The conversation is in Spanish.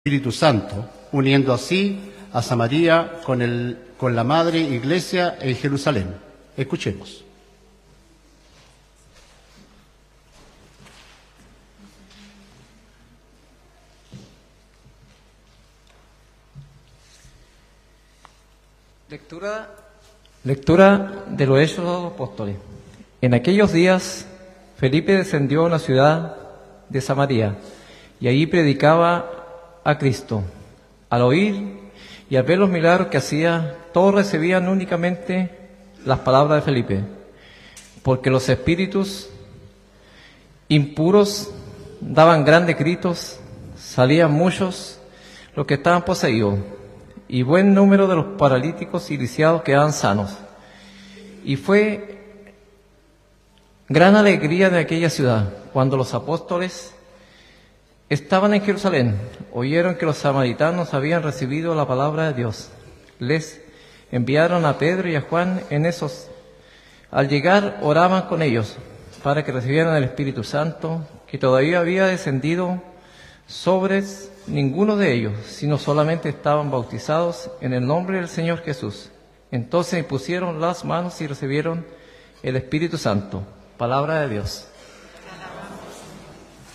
Espíritu Santo, uniendo así a Samaria con la Madre Iglesia en Jerusalén. Escuchemos. Lectura de los Hechos de los Apóstoles. En aquellos días, Felipe descendió a una ciudad de Samaria y allí predicaba a Cristo. Al oír y al ver los milagros que hacía, todos recibían únicamente las palabras de Felipe, porque los espíritus impuros daban grandes gritos, salían muchos los que estaban poseídos, y buen número de los paralíticos y lisiados quedaban sanos. Y fue gran alegría de aquella ciudad cuando los apóstoles estaban en Jerusalén, oyeron que los samaritanos habían recibido la palabra de Dios. Les enviaron a Pedro y a Juan en esos. Al llegar oraban con ellos para que recibieran el Espíritu Santo, que todavía había descendido sobre ninguno de ellos, sino solamente estaban bautizados en el nombre del Señor Jesús. Entonces impusieron las manos y recibieron el Espíritu Santo. Palabra de Dios.